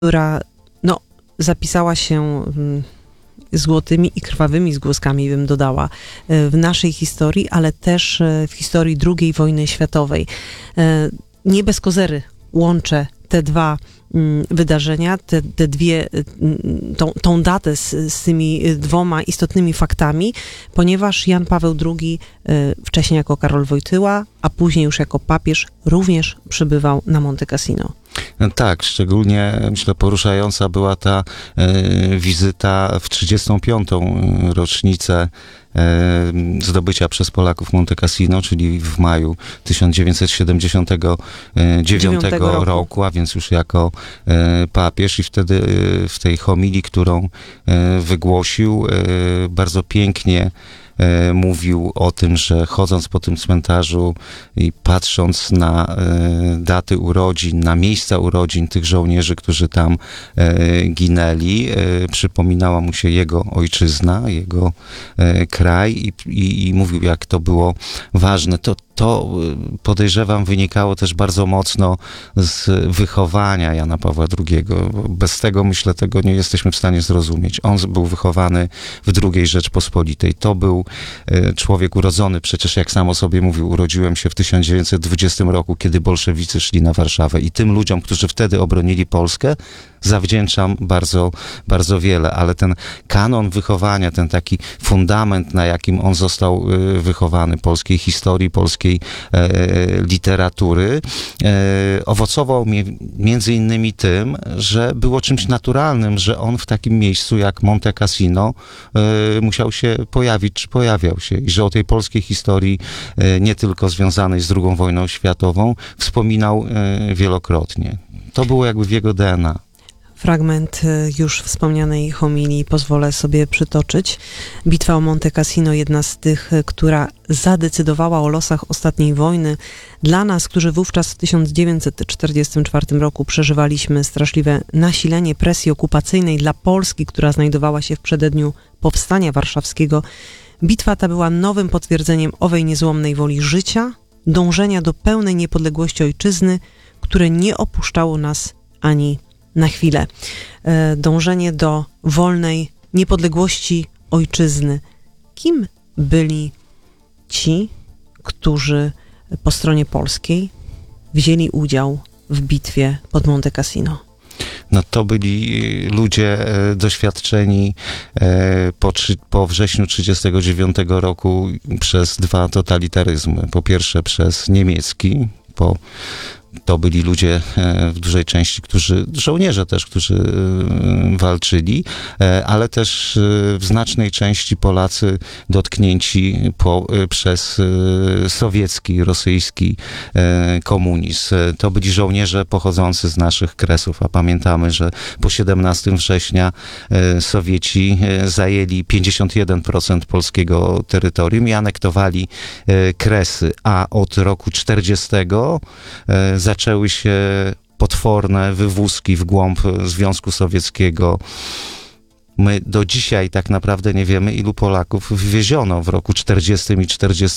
która zapisała się złotymi i krwawymi zgłoskami, bym dodała, w naszej historii, ale też w historii II wojny światowej. Nie bez kozery łączę te dwa wydarzenia, te dwie, tą datę z tymi dwoma istotnymi faktami, ponieważ Jan Paweł II, wcześniej jako Karol Wojtyła, a później już jako papież, również przybywał na Monte Cassino. Tak, szczególnie myślę poruszająca była ta wizyta w 35. rocznicę zdobycia przez Polaków Monte Cassino, czyli w maju 1979 roku, a więc już jako papież, i wtedy w tej homilii, którą wygłosił, bardzo pięknie mówił o tym, że chodząc po tym cmentarzu i patrząc na daty urodzin, na miejsca urodzin tych żołnierzy, którzy tam ginęli, przypominała mu się jego ojczyzna, jego kraj, i mówił, jak to było ważne. To podejrzewam wynikało też bardzo mocno z wychowania Jana Pawła II. Bez tego, myślę, tego nie jesteśmy w stanie zrozumieć. On był wychowany w II Rzeczpospolitej. To był człowiek urodzony, przecież jak sam o sobie mówił, urodziłem się w 1920 roku, kiedy bolszewicy szli na Warszawę, i tym ludziom, którzy wtedy obronili Polskę, zawdzięczam bardzo, bardzo wiele, ale ten kanon wychowania, ten taki fundament, na jakim on został wychowany, polskiej historii, polskiej literatury, owocował między innymi tym, że było czymś naturalnym, że on w takim miejscu jak Monte Cassino musiał się pojawić, czy pojawiał się, i że o tej polskiej historii, nie tylko związanej z II wojną światową, wspominał wielokrotnie. To było jakby w jego DNA. Fragment już wspomnianej homilii pozwolę sobie przytoczyć. Bitwa o Monte Cassino, jedna z tych, która zadecydowała o losach ostatniej wojny. Dla nas, którzy wówczas w 1944 roku przeżywaliśmy straszliwe nasilenie presji okupacyjnej dla Polski, która znajdowała się w przededniu Powstania Warszawskiego, bitwa ta była nowym potwierdzeniem owej niezłomnej woli życia, dążenia do pełnej niepodległości ojczyzny, które nie opuszczało nas ani na chwilę. Dążenie do wolnej niepodległości ojczyzny. Kim byli ci, którzy po stronie polskiej wzięli udział w bitwie pod Monte Cassino? To byli ludzie doświadczeni po wrześniu 1939 roku przez dwa totalitaryzmy. Po pierwsze przez niemiecki, to byli ludzie w dużej części, żołnierze też, którzy walczyli, ale też w znacznej części Polacy dotknięci przez sowiecki, rosyjski komunizm. To byli żołnierze pochodzący z naszych kresów, a pamiętamy, że po 17 września Sowieci zajęli 51% polskiego terytorium i anektowali Kresy, a od roku 40 zaczęły się potworne wywózki w głąb Związku Sowieckiego. My do dzisiaj tak naprawdę nie wiemy, ilu Polaków wywieziono w roku 40 i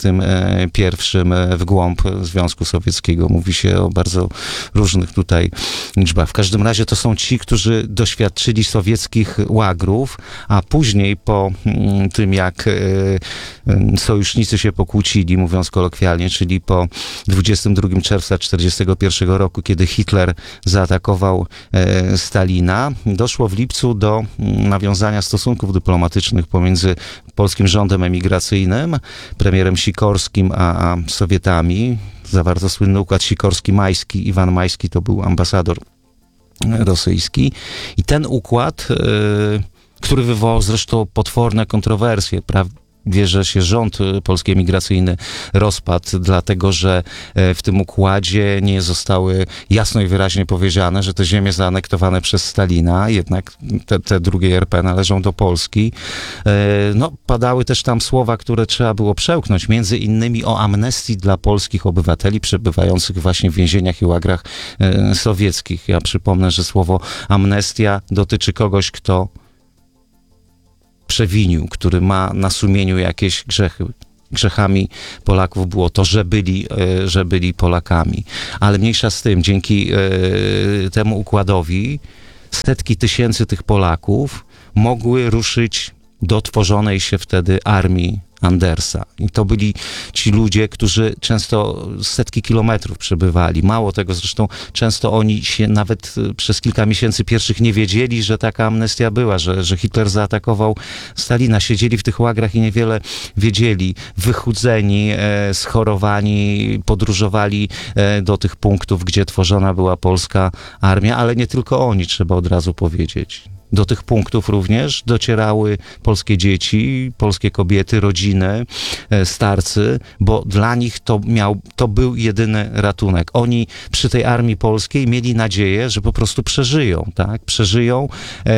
41 w głąb Związku Sowieckiego. Mówi się o bardzo różnych tutaj liczbach. W każdym razie to są ci, którzy doświadczyli sowieckich łagrów, a później po tym, jak sojusznicy się pokłócili, mówiąc kolokwialnie, czyli po 22 czerwca 1941 roku, kiedy Hitler zaatakował Stalina, doszło w lipcu do nawiązania stosunków dyplomatycznych pomiędzy polskim rządem emigracyjnym, premierem Sikorskim, a Sowietami. Zawarto słynny układ Sikorski-Majski. Iwan Majski to był ambasador rosyjski. I ten układ, który wywołał zresztą potworne kontrowersje, wie, że się rząd polski emigracyjny rozpadł, dlatego że w tym układzie nie zostały jasno i wyraźnie powiedziane, że te ziemie zaanektowane przez Stalina, jednak te drugiej RP należą do Polski. Padały też tam słowa, które trzeba było przełknąć, między innymi o amnestii dla polskich obywateli przebywających właśnie w więzieniach i łagrach sowieckich. Ja przypomnę, że słowo amnestia dotyczy kogoś, kto przewinił, który ma na sumieniu jakieś grzechy. Grzechami Polaków było to, że byli Polakami. Ale mniejsza z tym, dzięki temu układowi setki tysięcy tych Polaków mogły ruszyć do tworzonej się wtedy armii Andersa. I to byli ci ludzie, którzy często setki kilometrów przebywali. Mało tego, zresztą często oni się nawet przez kilka miesięcy pierwszych nie wiedzieli, że taka amnestia była, że Hitler zaatakował Stalina. Siedzieli w tych łagrach i niewiele wiedzieli. Wychudzeni, schorowani, podróżowali do tych punktów, gdzie tworzona była polska armia, ale nie tylko oni, trzeba od razu powiedzieć. Do tych punktów również docierały polskie dzieci, polskie kobiety, rodziny, starcy, bo dla nich to był jedyny ratunek. Oni przy tej armii polskiej mieli nadzieję, że po prostu przeżyją, tak? Przeżyją,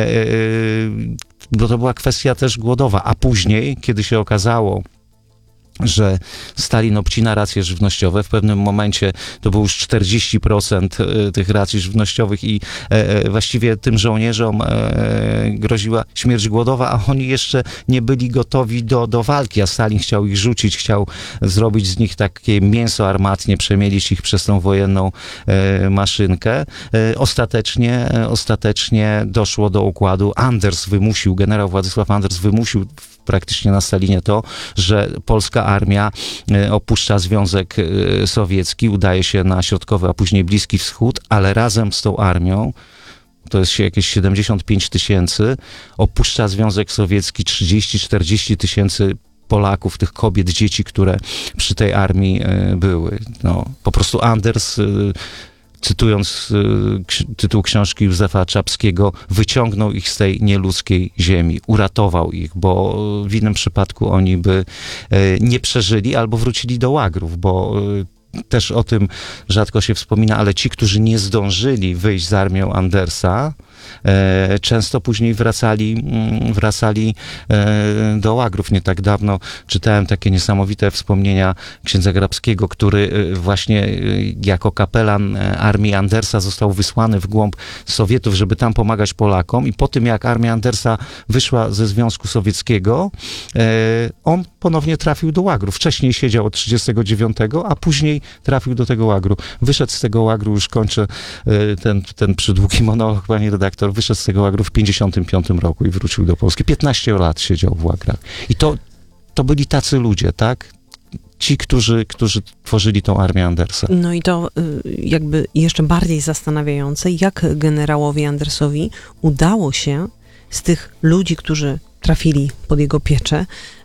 bo to była kwestia też głodowa, a później, kiedy się okazało, że Stalin obcina racje żywnościowe. W pewnym momencie to było już 40% tych racji żywnościowych i właściwie tym żołnierzom groziła śmierć głodowa, a oni jeszcze nie byli gotowi do walki, a Stalin chciał ich rzucić, chciał zrobić z nich takie mięso armatnie, przemielić ich przez tą wojenną maszynkę. Ostatecznie doszło do układu. Generał Władysław Anders wymusił praktycznie na Stalinie to, że polska armia opuszcza Związek Sowiecki, udaje się na środkowy, a później Bliski Wschód, ale razem z tą armią, to jest jakieś 75 tysięcy, opuszcza Związek Sowiecki 30-40 tysięcy Polaków, tych kobiet, dzieci, które przy tej armii były. No, po prostu Anders, cytując tytuł książki Józefa Czapskiego, wyciągnął ich z tej nieludzkiej ziemi, uratował ich, bo w innym przypadku oni by nie przeżyli albo wrócili do łagrów, bo też o tym rzadko się wspomina, ale ci, którzy nie zdążyli wyjść z armią Andersa, często później wracali do łagrów. Nie tak dawno czytałem takie niesamowite wspomnienia księdza Grabskiego, który właśnie jako kapelan armii Andersa został wysłany w głąb Sowietów, żeby tam pomagać Polakom, i po tym, jak armia Andersa wyszła ze Związku Sowieckiego, on ponownie trafił do łagrów. Wcześniej siedział od 1939, a później trafił do tego łagru. Wyszedł z tego łagru, już kończę ten przydługi monolog, pani redaktor, wyszedł z tego łagru w 1955 roku i wrócił do Polski. 15 lat siedział w łagrach. I to byli tacy ludzie, tak? Ci, którzy tworzyli tą armię Andersa. No i to jakby jeszcze bardziej zastanawiające, jak generałowi Andersowi udało się z tych ludzi, którzy trafili pod jego pieczę,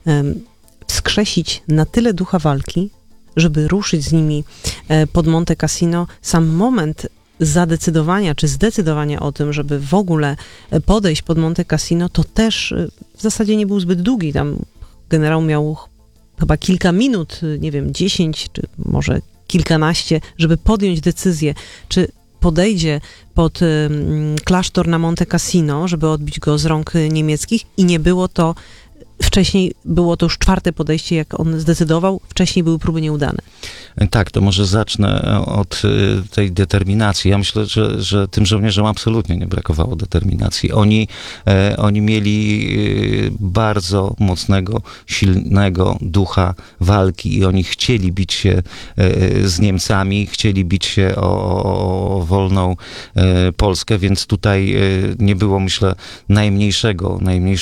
wskrzesić na tyle ducha walki, żeby ruszyć z nimi pod Monte Cassino. Sam moment zadecydowania, czy zdecydowania o tym, żeby w ogóle podejść pod Monte Cassino, to też w zasadzie nie był zbyt długi. Tam generał miał chyba kilka minut, nie wiem, 10, czy może kilkanaście, żeby podjąć decyzję, czy podejdzie pod klasztor na Monte Cassino, żeby odbić go z rąk niemieckich, i nie było to wcześniej, było to już czwarte podejście, jak on zdecydował, wcześniej były próby nieudane. Tak, to może zacznę od tej determinacji. Ja myślę, że tym żołnierzom absolutnie nie brakowało determinacji. Oni mieli bardzo mocnego, silnego ducha walki i oni chcieli bić się z Niemcami, chcieli bić się o wolną Polskę, więc tutaj nie było, myślę, najmniejszego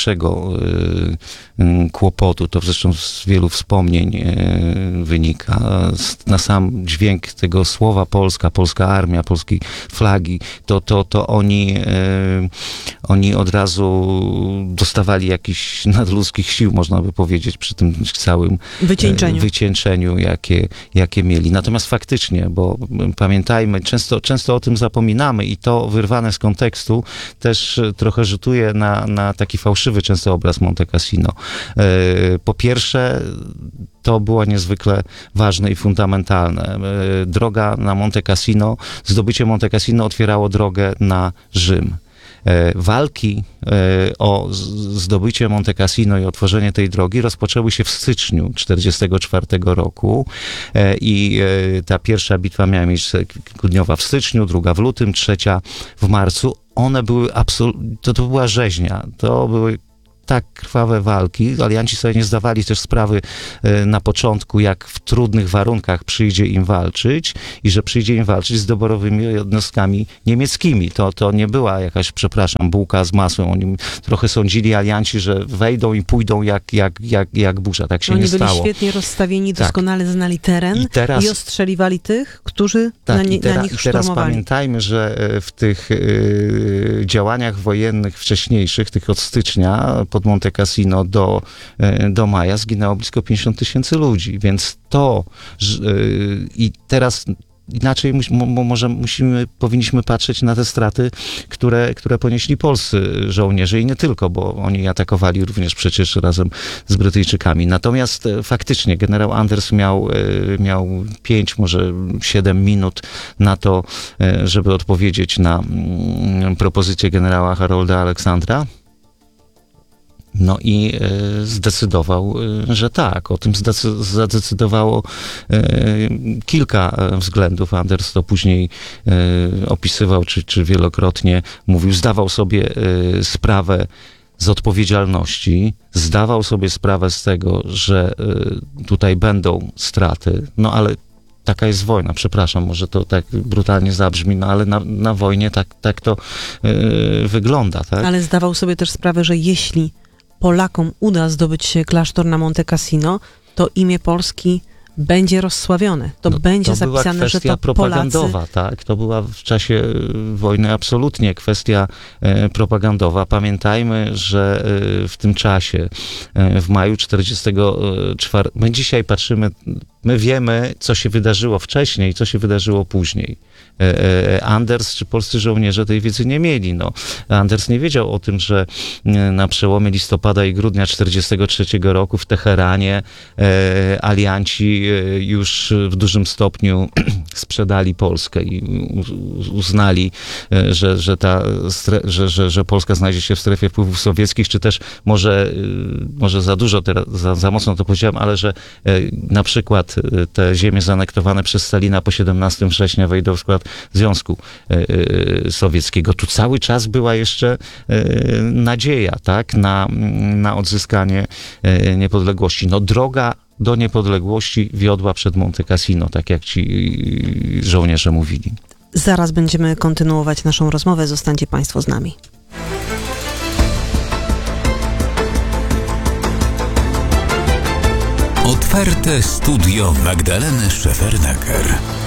kłopotu. To zresztą z wielu wspomnień wynika. Na sam dźwięk tego słowa polska armia, polskiej flagi, to oni od razu dostawali jakichś nadludzkich sił, można by powiedzieć, przy tym całym wycieńczeniu, jakie mieli. Natomiast faktycznie, bo pamiętajmy, często o tym zapominamy i to wyrwane z kontekstu też trochę rzutuje na taki fałszywy często obraz Monte Cassino. Po pierwsze, to było niezwykle ważne i fundamentalne. Droga na Monte Cassino, zdobycie Monte Cassino otwierało drogę na Rzym. Walki o zdobycie Monte Cassino i otworzenie tej drogi rozpoczęły się w styczniu 1944 roku i ta pierwsza bitwa miała miejsce kilkudniowa w styczniu, druga w lutym, trzecia w marcu. One były to była rzeźnia. To były tak krwawe walki. Alianci sobie nie zdawali też sprawy na początku, jak w trudnych warunkach przyjdzie im walczyć i że przyjdzie im walczyć z doborowymi jednostkami niemieckimi. To nie była jakaś, przepraszam, bułka z masłem. Oni trochę sądzili alianci, że wejdą i pójdą jak burza. Tak się Oni nie stało. byli świetnie rozstawieni, doskonale znali teren i ostrzeliwali tych, którzy na nich teraz szturmowali. Pamiętajmy, że w tych działaniach wojennych wcześniejszych, tych od stycznia pod Monte Cassino do maja zginęło blisko 50 000 ludzi, więc i teraz inaczej może powinniśmy patrzeć na te straty, które ponieśli polscy żołnierze i nie tylko, bo oni atakowali również przecież razem z Brytyjczykami. Natomiast faktycznie generał Anders miał 5, może 7 minut na to, żeby odpowiedzieć na propozycję generała Harolda Aleksandra. No i zdecydował, że tak. O tym zadecydowało kilka względów. Anders to później opisywał, czy wielokrotnie mówił. Zdawał sobie sprawę z odpowiedzialności, zdawał sobie sprawę z tego, że tutaj będą straty, no ale taka jest wojna, przepraszam, może to tak brutalnie zabrzmi, no ale na wojnie tak to wygląda. Tak? Ale zdawał sobie też sprawę, że jeśli Polakom uda zdobyć klasztor na Monte Cassino, to imię Polski będzie rozsławione. To będzie zapisane, że to propagandowa, Polacy... tak? To była w czasie wojny absolutnie kwestia propagandowa. Pamiętajmy, że w tym czasie, w maju 1944, my dzisiaj patrzymy, my wiemy, co się wydarzyło wcześniej, co się wydarzyło później. Anders czy polscy żołnierze tej wiedzy nie mieli. No. Anders nie wiedział o tym, że na przełomie listopada i grudnia 1943 roku w Teheranie alianci już w dużym stopniu sprzedali Polskę i uznali, że Polska znajdzie się w strefie wpływów sowieckich, czy też może za dużo, za mocno to powiedziałem, ale że na przykład te ziemie zaanektowane przez Stalina po 17 września wejdą w skład Związku Sowieckiego. Tu cały czas była jeszcze nadzieja, tak, na odzyskanie niepodległości. No droga do niepodległości wiodła przed Monte Cassino, tak jak ci żołnierze mówili. Zaraz będziemy kontynuować naszą rozmowę. Zostańcie Państwo z nami. Otwarte studio Magdaleny Szefernaker.